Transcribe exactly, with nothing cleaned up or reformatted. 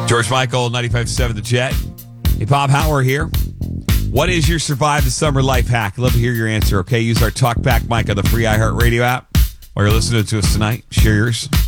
George Michael, ninety-five point seven The Jet. Hey, Bob Hauer here. What is your survive the summer life hack? Love to hear your answer, okay? Use our TalkBack mic on the free iHeartRadio app while you're listening to us tonight. Share yours.